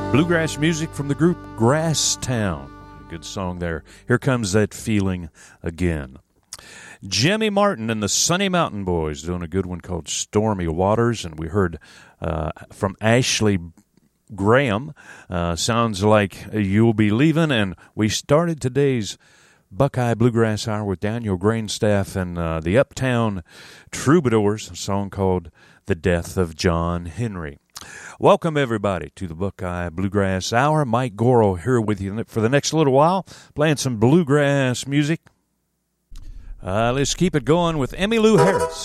Bluegrass music from the group Grasstown. Good song there. Here Comes That Feeling Again. Jimmy Martin and the Sunny Mountain Boys doing a good one called Stormy Waters, and we heard from Ashley Graham, Sounds Like You'll Be Leaving, and we started today's Buckeye Bluegrass Hour with Daniel Grainstaff and the Uptown Troubadours, a song called The Death of John Henry. Welcome, everybody, to the Buckeye Bluegrass Hour. Mike Goro here with you for the next little while, playing some bluegrass music. Let's keep it going with Emmylou Harris.